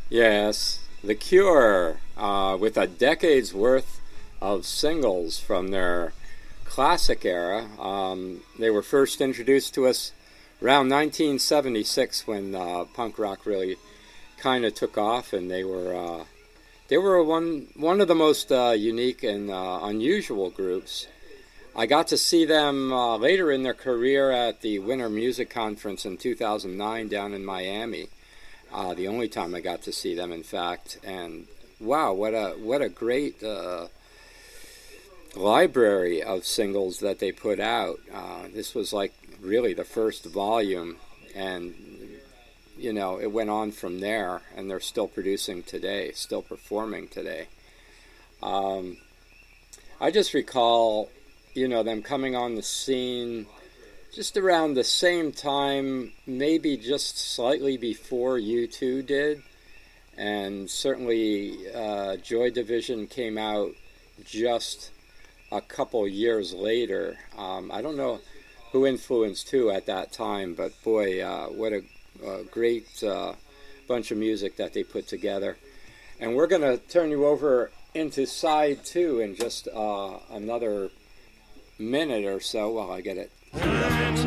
Yes, The Cure, with a decade's worth of singles from their classic era. They were first introduced to us around 1976 when punk rock really kind of took off, and they were one of the most unique and unusual groups. I got to see them later in their career at the Winter Music Conference in 2009 down in Miami. The only time I got to see them, in fact, and wow, what a great library of singles that they put out. This was like really the first volume, and it went on from there, and they're still producing today, still performing today. Um, I just recall, them coming on the scene just around the same time, maybe just slightly before U2 did, and certainly Joy Division came out just a couple years later. I don't know who influenced who at that time, but boy, what a great bunch of music that they put together. And we're going to turn you over into side two in just another minute or so while I get it queued up.